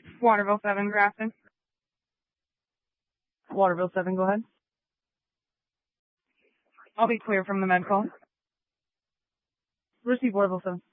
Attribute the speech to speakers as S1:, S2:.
S1: Waterville 7, Grafton.
S2: Waterville 7, go ahead.
S1: I'll be clear from the med call.
S2: Receive Waterville 7.